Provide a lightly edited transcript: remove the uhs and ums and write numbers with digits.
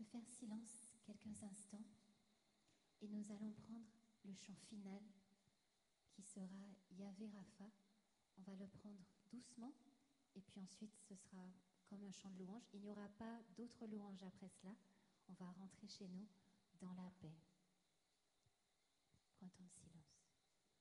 faire silence quelques instants et nous allons prendre le chant final qui sera Yahvé Rapha. On va le prendre doucement et puis ensuite ce sera comme un chant de louange. Il n'y aura pas d'autres louanges après cela. On va rentrer chez nous dans la paix. Prends ton silence.